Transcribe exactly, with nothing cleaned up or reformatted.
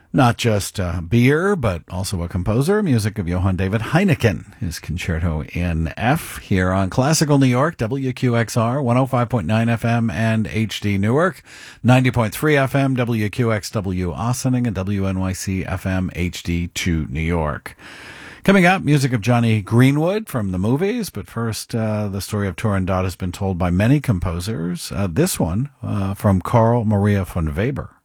Not just uh, beer, but also a composer. Music of Johann David Heineken, his Concerto in F, here on Classical New York, W Q X R, one oh five point nine F M and H D Newark, ninety point three F M, W Q X W Ossining, and W N Y C F M H D two New York. Coming up, music of Johnny Greenwood from the movies, but first, uh, the story of Turandot has been told by many composers. Uh, this one uh, from Carl Maria von Weber.